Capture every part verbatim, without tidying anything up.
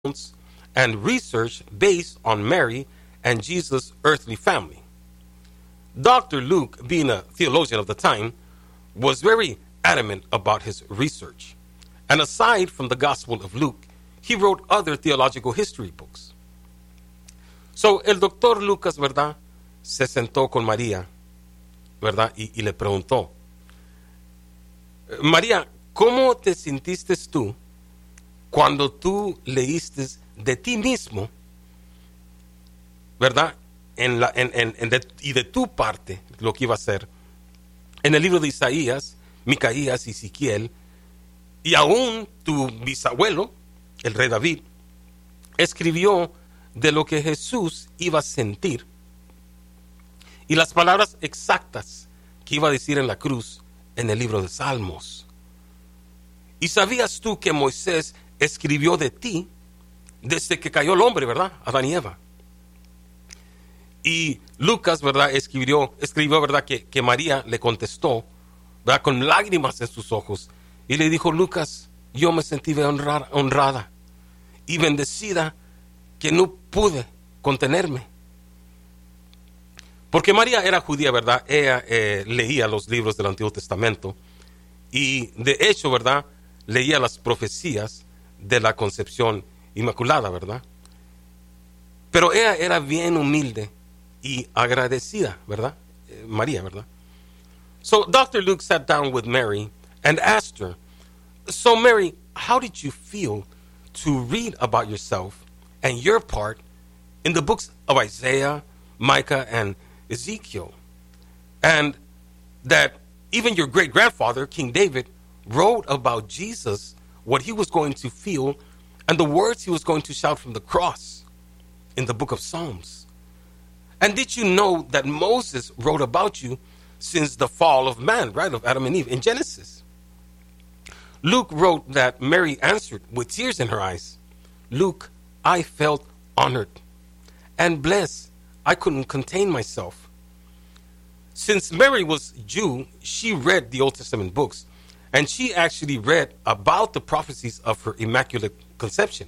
and research based on Mary and Jesus' earthly family. Doctor Luke, being a theologian of the time, was very adamant about his research. And aside from the Gospel of Luke, he wrote other theological history books. So, el doctor Lucas, ¿verdad?, se sentó con María, ¿verdad?, y, y le preguntó, María, ¿cómo te sentiste tú cuando tú leíste de ti mismo, ¿verdad?, en la, en, en, en de, y de tu parte, lo que iba a ser, en el libro de Isaías, Micaías y Ezequiel, y aún tu bisabuelo, el rey David, escribió de lo que Jesús iba a sentir y las palabras exactas que iba a decir en la cruz en el libro de Salmos. Y sabías tú que Moisés escribió de ti desde que cayó el hombre, ¿verdad?, Adán y Eva. Y Lucas, ¿verdad?, escribió, escribió ¿verdad?, que, que María le contestó, ¿verdad?, con lágrimas en sus ojos, y le dijo, Lucas, yo me sentí honrada, honrada y bendecida que no pude contenerme. Porque María era judía, ¿verdad? Ella eh, leía los libros del Antiguo Testamento y de hecho, ¿verdad?, leía las profecías de la concepción inmaculada, ¿verdad? Pero ella era bien humilde y agradecida, ¿verdad? Eh, María, ¿verdad? So Doctor Luke sat down with Mary and asked her, so Mary, how did you feel to read about yourself and your part in the books of Isaiah, Micah, and Ezekiel? And that even your great-grandfather, King David, wrote about Jesus, what he was going to feel, and the words he was going to shout from the cross in the book of Psalms. And did you know that Moses wrote about you since the fall of man, right, of Adam and Eve, in Genesis? Luke wrote that Mary answered with tears in her eyes, Luke, I felt honored and blessed. I couldn't contain myself. Since Mary was Jew, she read the Old Testament books, and she actually read about the prophecies of her Immaculate Conception.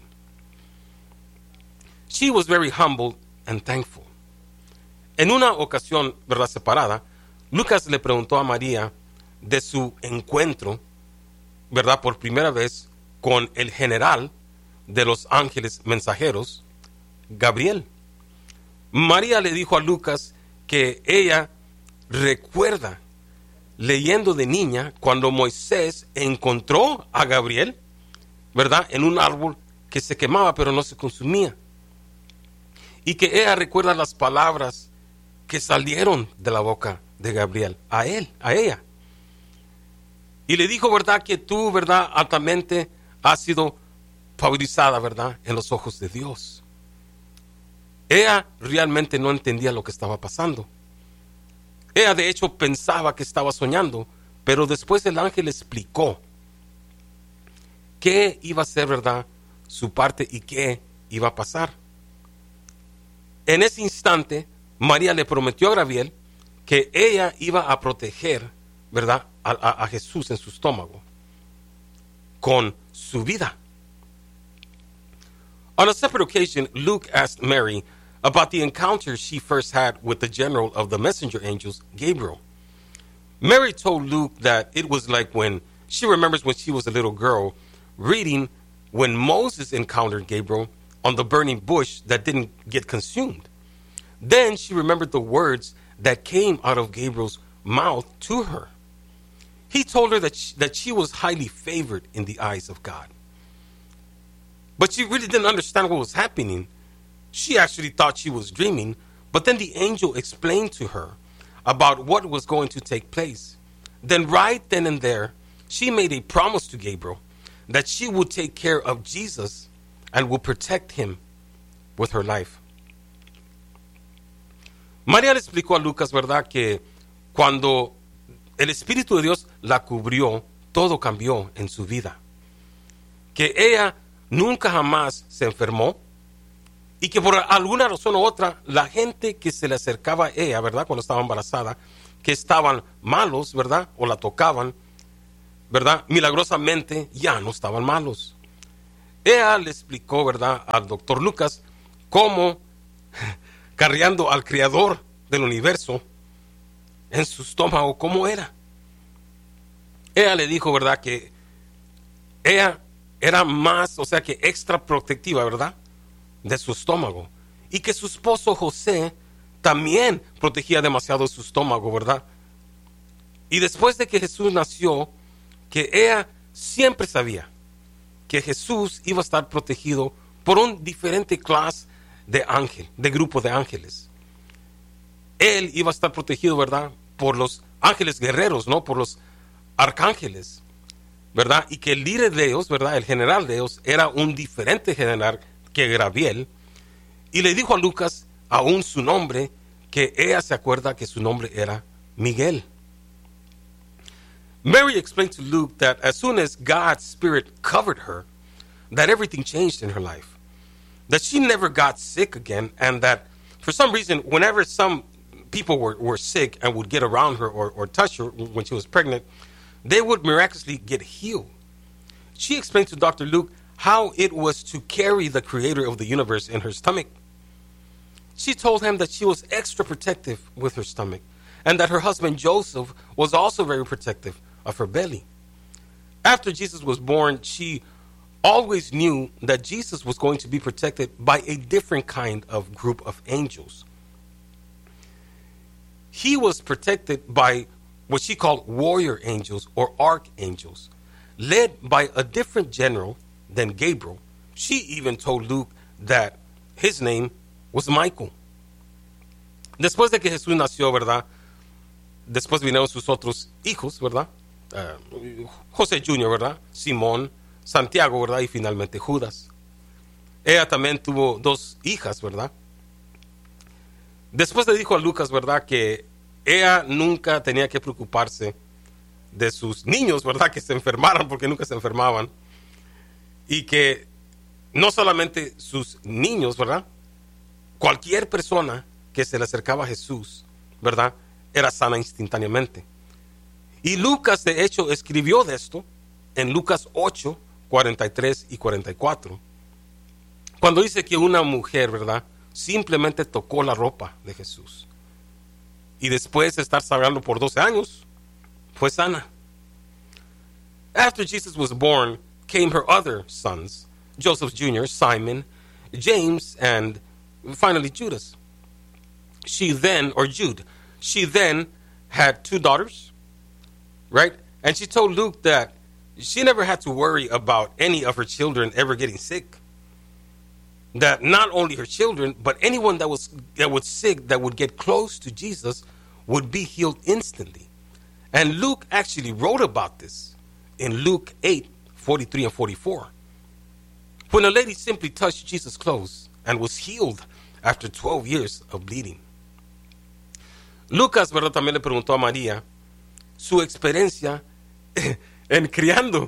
She was very humble and thankful. En una ocasión, ¿verdad?, separada, Lucas le preguntó a María de su encuentro, ¿verdad?, por primera vez con el general de los ángeles mensajeros, Gabriel. María le dijo a Lucas que ella recuerda leyendo de niña cuando Moisés encontró a Gabriel, ¿verdad?, en un árbol que se quemaba pero no se consumía. Y que ella recuerda las palabras que salieron de la boca de Gabriel a él, a ella. Y le dijo, ¿verdad?, que tú, ¿verdad?, altamente has sido favorizada, ¿verdad?, en los ojos de Dios. Ella realmente no entendía lo que estaba pasando. Ella de hecho pensaba que estaba soñando, pero después el ángel explicó qué iba a ser, ¿verdad?, su parte y qué iba a pasar. En ese instante, María le prometió a Gabriel que ella iba a proteger, ¿verdad?, a, a, a Jesús en su estómago con su vida. On a separate occasion, Luke asked Mary about the encounter she first had with the general of the messenger angels, Gabriel. Mary told Luke that it was like when she remembers when she was a little girl reading when Moses encountered Gabriel on the burning bush that didn't get consumed. Then she remembered the words that came out of Gabriel's mouth to her. He told her that she, that she was highly favored in the eyes of God. But she really didn't understand what was happening. She actually thought she was dreaming, but then the angel explained to her about what was going to take place. Then right then and there, she made a promise to Gabriel that she would take care of Jesus and would protect him with her life. María le explicó a Lucas, ¿verdad?, que cuando el Espíritu de Dios la cubrió, todo cambió en su vida. Que ella nunca jamás se enfermó y que por alguna razón u otra, la gente que se le acercaba a ella, ¿verdad?, cuando estaba embarazada, que estaban malos, ¿verdad?, o la tocaban, ¿verdad?, milagrosamente ya no estaban malos. ella le explicó, ¿verdad?, al doctor Lucas cómo, cargando al creador del universo en su estómago, cómo era. Ella le dijo, ¿verdad?, que ella era más, o sea, que extra protectiva, ¿verdad?, de su estómago. Y que su esposo José también protegía demasiado su estómago, ¿verdad? Y después de que Jesús nació, que ella siempre sabía que Jesús iba a estar protegido por un diferente clase de ángel, de grupo de ángeles. Él iba a estar protegido, ¿verdad?, por los ángeles guerreros, ¿no?, por los arcángeles, ¿verdad? Y que el líder de ellos, ¿verdad?, el general de ellos, era un diferente general que Gabriel. Y le dijo a Lucas aún su nombre, que ella se acuerda que su nombre era Miguel. Mary explained to Luke that as soon as God's Spirit covered her, that everything changed in her life. That she never got sick again, and that for some reason, whenever some people were, were sick and would get around her or, or touch her when she was pregnant, they would miraculously get healed. She explained to Doctor Luke how it was to carry the creator of the universe in her stomach. She told him that she was extra protective with her stomach, and that her husband Joseph was also very protective of her belly. After Jesus was born, she always knew that Jesus was going to be protected by a different kind of group of angels. He was protected by what she called warrior angels or archangels, led by a different general than Gabriel. She even told Luke that his name was Michael. Después de que Jesús nació, ¿verdad?, después vinieron sus otros hijos, ¿verdad? Uh, José junior, ¿verdad? Simón, Santiago, ¿verdad? Y finalmente Judas. Ella también tuvo dos hijas, ¿verdad? Después le dijo a Lucas, ¿verdad?, que ella nunca tenía que preocuparse de sus niños, ¿verdad?, que se enfermaran, porque nunca se enfermaban. Y que no solamente sus niños, ¿verdad?, cualquier persona que se le acercaba a Jesús, ¿verdad?, era sana instantáneamente. Y Lucas, de hecho, escribió de esto en Lucas ocho, cuarenta y tres y cuarenta y cuatro. Cuando dice que una mujer, ¿verdad?, simplemente tocó la ropa de Jesús. Y después de estar sangrando por doce años, fue sana. After Jesus was born, came her other sons, Joseph Junior, Simon, James, and finally Judas. She then, or Jude, she then had two daughters, right? And she told Luke that she never had to worry about any of her children ever getting sick. That not only her children, but anyone that was that was sick that would get close to Jesus would be healed instantly. And Luke actually wrote about this in Luke eight, forty-three and forty-four. When a lady simply touched Jesus' clothes and was healed after twelve years of bleeding. Lucas, ¿verdad?, también le preguntó a María su experiencia en criando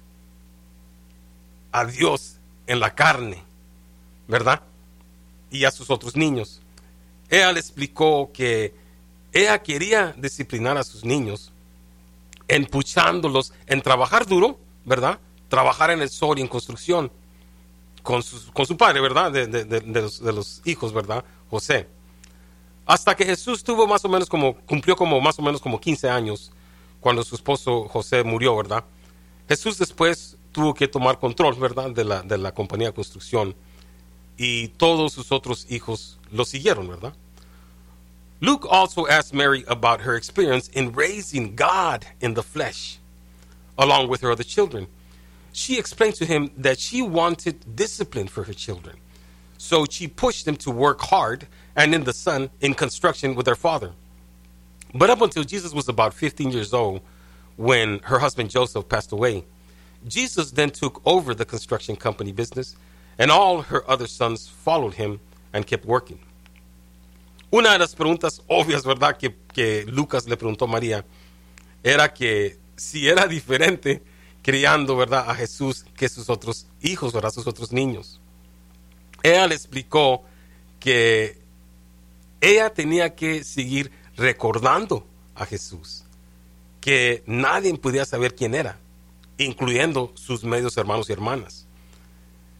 a Dios en la carne, ¿verdad?, y a sus otros niños. Ella le explicó que ella quería disciplinar a sus niños, empuchándolos en trabajar duro, ¿verdad?, trabajar en el sol y en construcción, con su, con su padre, ¿verdad?, de, de, de, de, los, de los hijos, ¿verdad?, José. Hasta que Jesús tuvo más o menos como, cumplió como más o menos como quince años, cuando su esposo José murió, ¿verdad? Jesús después tuvo que tomar control, ¿verdad?, de la, de la compañía de construcción, y todos sus otros hijos lo siguieron, ¿verdad? Luke also asked Mary about her experience in raising God in the flesh, along with her other children. She explained to him that she wanted discipline for her children. So she pushed them to work hard and in the sun in construction with their father. But up until Jesus was about fifteen years old, when her husband Joseph passed away, Jesus then took over the construction company business, and all her other sons followed him and kept working. Una de las preguntas obvias, ¿verdad?, que, que Lucas le preguntó a María, era que si era diferente criando, ¿verdad?, a Jesús que sus otros hijos, ¿verdad?, sus otros niños. Ella le explicó que ella tenía que seguir recordando a Jesús, que nadie podía saber quién era, incluyendo sus medios hermanos y hermanas.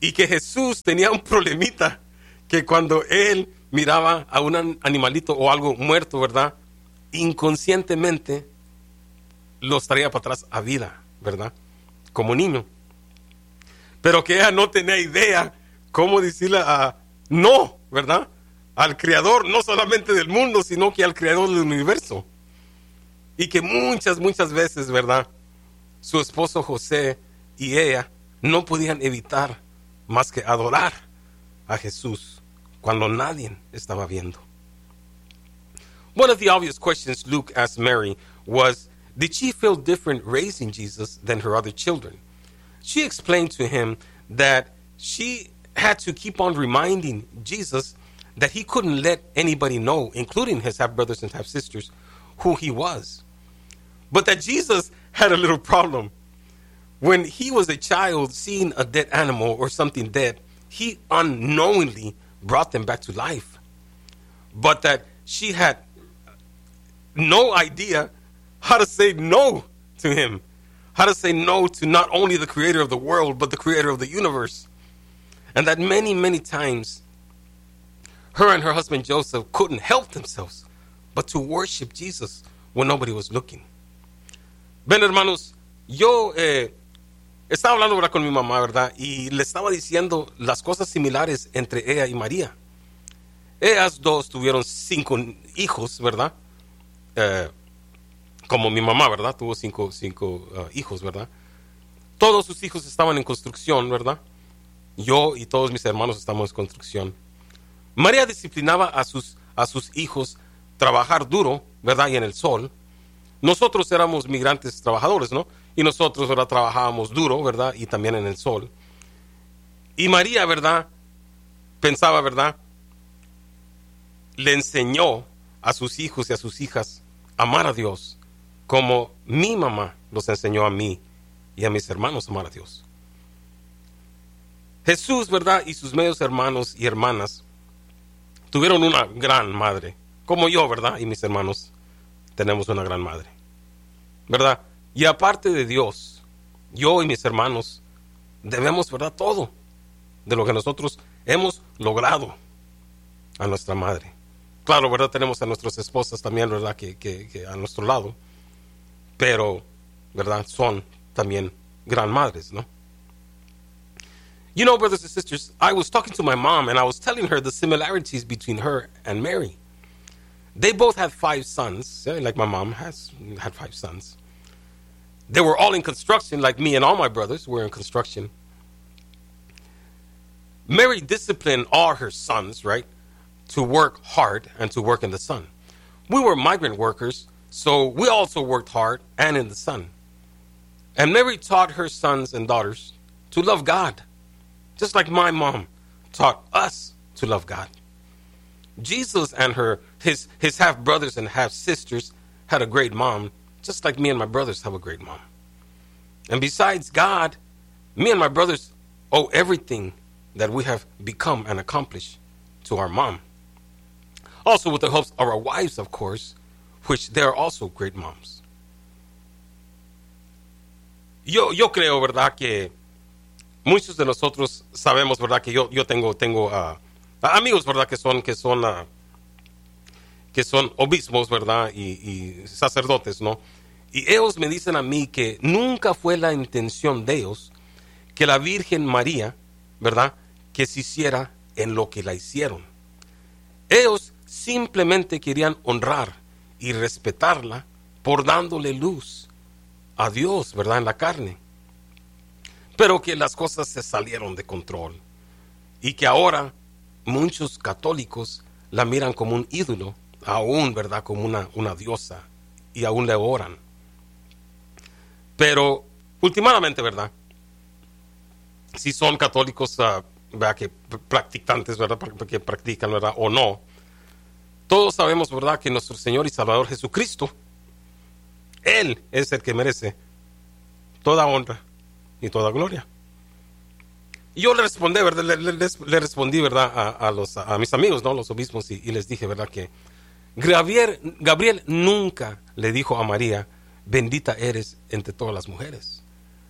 Y que Jesús tenía un problemita, que cuando él miraba a un animalito o algo muerto, ¿verdad? Inconscientemente los traía para atrás a vida, ¿verdad? Como niño. Pero que ella no tenía idea cómo decirle a no, ¿verdad? Al creador, no solamente del mundo, sino que al creador del universo. Y que muchas, muchas veces, ¿verdad? Su esposo José y ella no podían evitar más que adorar a Jesús cuando nadie estaba viendo. One of the obvious questions Luke asked Mary was, did she feel different raising Jesus than her other children? She explained to him that she had to keep on reminding Jesus that he couldn't let anybody know, including his half-brothers and half-sisters, who he was. But that Jesus had a little problem. When he was a child, seeing a dead animal or something dead, he unknowingly brought them back to life. But that she had no idea how to say no to him. How to say no to not only the creator of the world, but the creator of the universe. And that many, many times, her and her husband Joseph couldn't help themselves but to worship Jesus when nobody was looking. Ven, hermanos, yo eh, estaba hablando, ¿verdad?, con mi mamá, ¿verdad? Y le estaba diciendo las cosas similares entre ella y María. Ellas dos tuvieron cinco hijos, ¿verdad? Eh, como mi mamá, ¿verdad? Tuvo cinco, cinco uh, hijos, ¿verdad? Todos sus hijos estaban en construcción, ¿verdad? Yo y todos mis hermanos estamos en construcción. María disciplinaba a sus, a sus hijos trabajar duro, ¿verdad? Y en el sol. Nosotros éramos migrantes trabajadores, ¿no? Y nosotros, ¿verdad?, trabajábamos duro, ¿verdad? Y también en el sol. Y María, ¿verdad?, pensaba, ¿verdad?, le enseñó a sus hijos y a sus hijas a amar a Dios como mi mamá los enseñó a mí y a mis hermanos a amar a Dios. Jesús, ¿verdad?, y sus medios hermanos y hermanas tuvieron una gran madre, como yo, ¿verdad?, y mis hermanos tenemos una gran madre, ¿verdad? Y aparte de Dios, yo y mis hermanos debemos, ¿verdad?, todo de lo que nosotros hemos logrado a nuestra madre. Claro, ¿verdad?, tenemos a nuestras esposas también, ¿verdad?, que, que, que a nuestro lado, pero, ¿verdad?, son también gran madres, ¿no? You know, brothers and sisters, I was talking to my mom and I was telling her the similarities between her and Mary. They both had five sons, like my mom has had five sons. They were all in construction, like me and all my brothers were in construction. Mary disciplined all her sons, right, to work hard and to work in the sun. We were migrant workers, so we also worked hard and in the sun. And Mary taught her sons and daughters to love God, just like my mom taught us to love God. Jesus and her, his, his half-brothers and half-sisters had a great mom, just like me and my brothers have a great mom. And besides God, me and my brothers owe everything that we have become and accomplished to our mom. Also with the help of our wives, of course, which they are also great moms. Yo, yo creo, ¿verdad?, que muchos de nosotros sabemos, ¿verdad?, que yo, yo tengo, tengo uh, amigos, ¿verdad?, que son, que son, uh, que son obispos, ¿verdad?, y, y sacerdotes, ¿no? Y ellos me dicen a mí que nunca fue la intención de ellos que la Virgen María, ¿verdad?, que se hiciera en lo que la hicieron. Ellos simplemente querían honrar y respetarla por dándole luz a Dios, ¿verdad?, en la carne. Pero que las cosas se salieron de control y que ahora muchos católicos la miran como un ídolo, aún, ¿verdad?, como una, una diosa, y aún le oran. Pero últimamente, ¿verdad?, si son católicos, uh, ¿verdad?, que practicantes, ¿verdad?, que practican, ¿verdad?, o no, todos sabemos, ¿verdad?, que nuestro Señor y Salvador Jesucristo, Él es el que merece toda honra y toda gloria. Y yo le respondí, ¿verdad?, le, le, le respondí, ¿verdad?, a, a, los, a mis amigos, ¿no?, los obispos, y, y les dije, ¿verdad?, que Gabriel, Gabriel nunca le dijo a María, bendita eres entre todas las mujeres.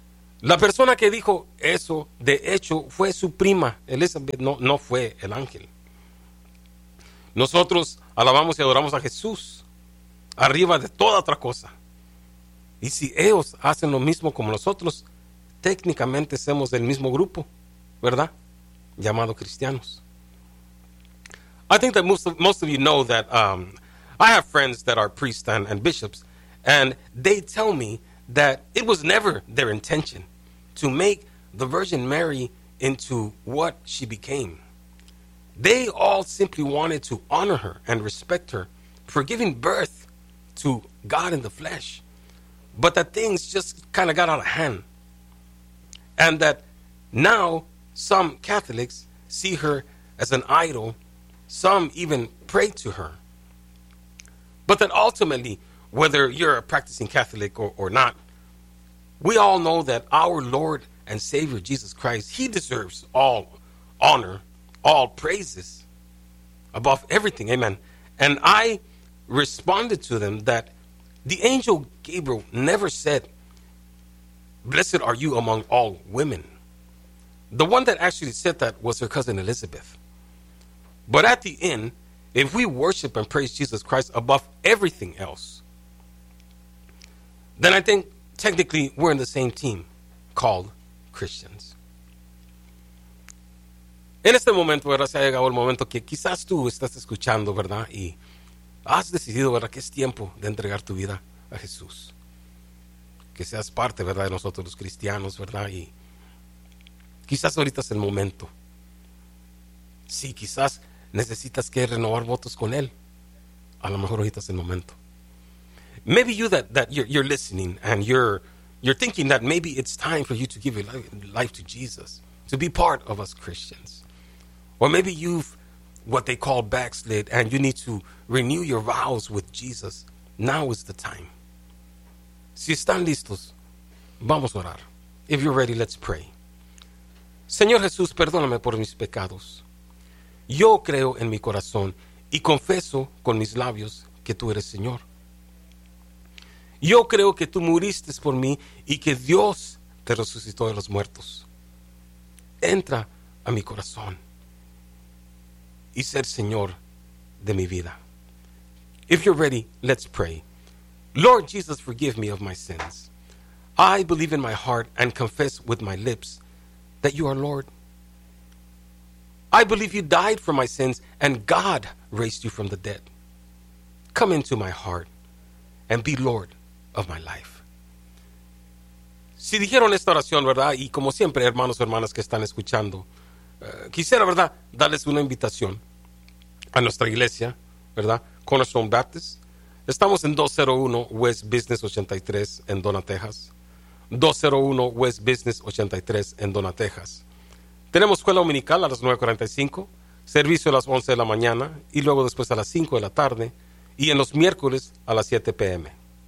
La persona que dijo eso, de hecho, fue su prima, Elizabeth, no, no fue el ángel. Nosotros alabamos y adoramos a Jesús arriba de toda otra cosa. Y si ellos hacen lo mismo como nosotros, técnicamente somos del mismo grupo, ¿verdad? Llamado cristianos. I think that most of, most of you know that um, I have friends that are priests and, and bishops, and they tell me that it was never their intention to make the Virgin Mary into what she became. They all simply wanted to honor her and respect her for giving birth to God in the flesh. But that things just kind of got out of hand. And that now some Catholics see her as an idol. Some even pray to her. But that ultimately, whether you're a practicing Catholic or, or not, we all know that our Lord and Savior Jesus Christ, He deserves all honor, all praises above everything. Amen. And I responded to them that the angel Gabriel never said, "Blessed are you among all women." The one that actually said that was her cousin Elizabeth. But at the end, if we worship and praise Jesus Christ above everything else, then I think technically we're in the same team called Christians. En este momento, ¿verdad? Se ha llegado el momento que quizás tú estás escuchando, ¿verdad? Y has decidido, ¿verdad?, que es tiempo de entregar tu vida a Jesús. Que seas parte, ¿verdad?, de nosotros los cristianos, ¿verdad? Y quizás ahorita es el momento. Sí, quizás necesitas que renovar votos con Él. A lo mejor ahorita es el momento. Maybe you that, that you're, you're listening and you're, you're thinking that maybe it's time for you to give your life, life to Jesus, to be part of us Christians. Or maybe you've what they call backslid and you need to renew your vows with Jesus. Now is the time. Si están listos, vamos a orar. If you're ready, let's pray. Señor Jesús, perdóname por mis pecados. Yo creo en mi corazón y confeso con mis labios que tú eres Señor. Yo creo que tú muriste por mí y que Dios te resucitó de los muertos. Entra a mi corazón y ser Señor de mi vida. If you're ready, let's pray. Lord Jesus, forgive me of my sins. I believe in my heart and confess with my lips that you are Lord. I believe you died for my sins and God raised you from the dead. Come into my heart and be Lord of my life. Si dijeron esta oración, ¿verdad? Y como siempre, hermanos o hermanas que están escuchando, uh, quisiera, ¿verdad?, darles una invitación a nuestra iglesia, ¿verdad? Cornerstone Baptist. Estamos en doscientos uno West Business ochenta y tres en Donna, Texas. doscientos uno West Business ochenta y tres en Donna, Texas. Tenemos escuela dominical a las nueve cuarenta y cinco, servicio a las once de la mañana y luego después a las cinco de la tarde y en los miércoles a las siete p.m.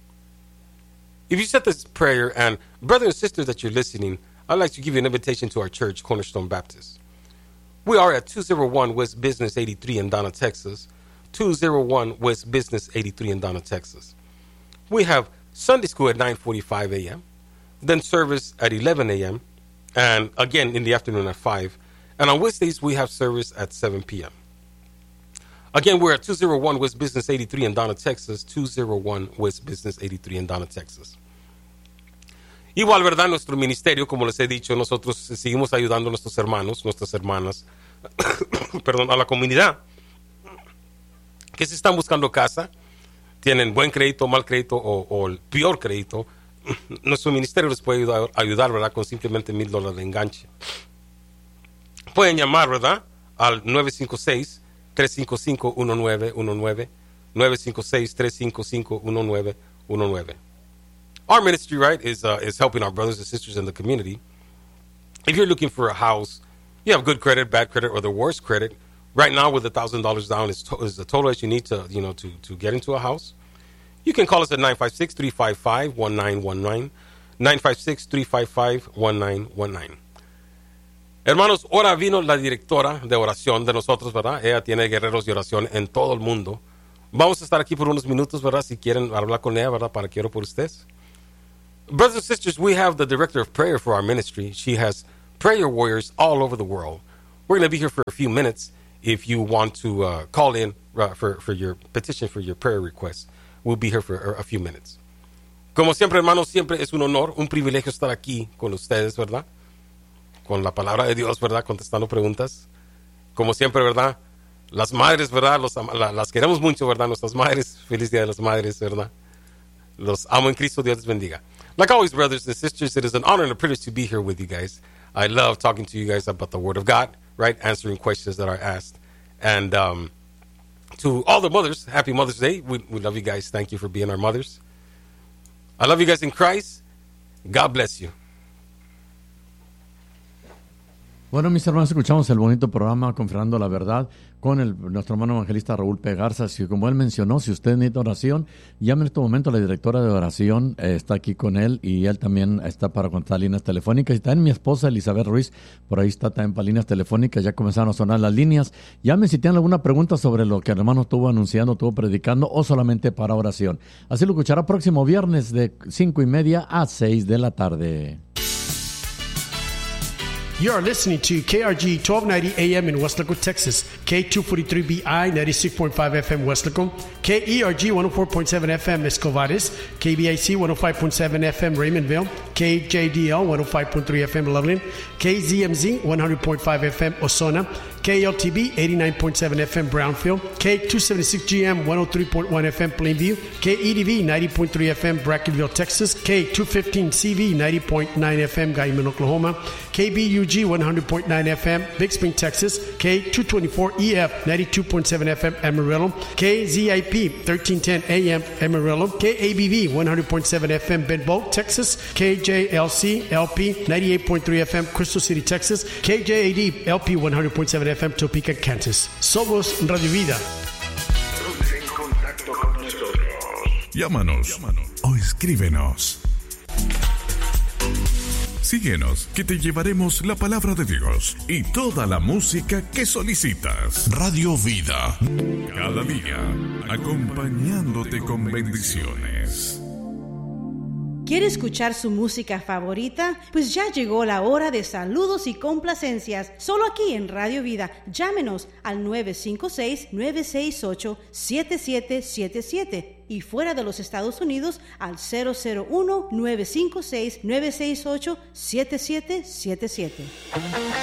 If you said this prayer, and brothers and sisters that you're listening, I'd like to give you an invitation to our church, Cornerstone Baptist. We are at two oh one West Business eighty-three in Donna, Texas. two oh one West Business eighty-three in Donna, Texas. We have Sunday school at nine forty-five a.m., then service at eleven a.m., and again in the afternoon at five. And on Wednesdays, we have service at seven p.m. Again, we're at two oh one West Business eighty-three in Donna, Texas. two oh one West Business eighty-three in Donna, Texas. Igual, ¿verdad? Nuestro ministerio, como les he dicho, nosotros seguimos ayudando a nuestros hermanos, nuestras hermanas, perdón, a la comunidad que se están buscando casa, tienen buen crédito, mal crédito o, o el peor crédito. Nuestro ministerio les puede ayudar, ayudar, ¿verdad?, con simplemente mil dólares de enganche. Pueden llamar, ¿verdad?, al nueve cinco seis, tres cinco cinco, uno nueve uno nueve, nueve cinco seis, tres cinco cinco, uno nueve uno nueve. Our ministry, right, is uh, is helping our brothers and sisters in the community. If you're looking for a house, you have good credit, bad credit, or the worst credit. Right now, with a thousand dollars down, is, to- is the total that you need to, you know, to to get into a house. You can call us at nine five six, three five five, one nine one nine, nine five six, three five five, one nine one nine. Hermanos, ahora vino la directora de oración de nosotros, ¿verdad? Ella tiene guerreros de oración en todo el mundo. Vamos a estar aquí por unos minutos, ¿verdad? Si quieren hablar con ella, ¿verdad? Para que ore por ustedes. Brothers and sisters, we have the director of prayer for our ministry. She has prayer warriors all over the world. We're going to be here for a few minutes if you want to uh, call in uh, for, for your petition, for your prayer request. We'll be here for a, a few minutes. Como siempre, hermanos, siempre es un honor, un privilegio estar aquí con ustedes, ¿verdad? Con la palabra de Dios, ¿verdad? Contestando preguntas. Como siempre, ¿verdad? Las madres, ¿verdad? Los, la, las queremos mucho, ¿verdad? Nuestras madres. Feliz Día de las Madres, ¿verdad? Los amo en Cristo. Dios les bendiga. Like always, brothers and sisters, it is an honor and a privilege to be here with you guys. I love talking to you guys about the Word of God, right? Answering questions that are asked. And um, to all the mothers, happy Mother's Day. We, we love you guys. Thank you for being our mothers. I love you guys in Christ. God bless you. Bueno, mis hermanos, escuchamos el bonito programa Confirmando la Verdad con el, nuestro hermano evangelista Raúl P. Garza. Si, como él mencionó, si usted necesita oración, llame en este momento a la directora de oración, eh, está aquí con él y él también está para contar líneas telefónicas. Y también mi esposa Elizabeth Ruiz, por ahí está también para líneas telefónicas, ya comenzaron a sonar las líneas. Llamen si tienen alguna pregunta sobre lo que el hermano estuvo anunciando, estuvo predicando o solamente para oración. Así lo escuchará próximo viernes de cinco y media a seis de la tarde. You are listening to K R G twelve ninety A M in Weslaco, Texas, K two forty-three B I ninety-six point five F M Weslaco, K E R G one oh four point seven F M Escovares, K B I C one oh five point seven F M Raymondville, K J D L one oh five point three F M Loveland, K Z M Z one hundred point five F M Osona, K L T B eighty-nine point seven F M Brownfield, K two seventy-six G M one oh three point one F M Plainview, K E D V ninety point three F M Brackenville, Texas, K two fifteen C V ninety point nine F M Guyman, Oklahoma, K B U G one hundred point nine F M Big Spring, Texas, K two twenty-four E F ninety-two point seven F M Amarillo, K Z I P thirteen ten A M Amarillo, K A B V one hundred point seven F M Benbow, Texas, K J L C L P ninety-eight point three F M Crystal City, Texas, K J A D L P one hundred point seven F M Topeka, Kansas. Somos Radio Vida. Ponte en contacto con nosotros. Llámanos, Llámanos o escríbenos. Síguenos, que te llevaremos la palabra de Dios y toda la música que solicitas. Radio Vida. Cada día, acompañándote con bendiciones. ¿Quiere escuchar su música favorita? Pues ya llegó la hora de saludos y complacencias. Solo aquí en Radio Vida. Llámenos al nueve cinco seis, nueve seis ocho, siete siete siete siete. Y fuera de los Estados Unidos al cero cero uno, nueve cinco seis, nueve seis ocho, siete siete siete siete.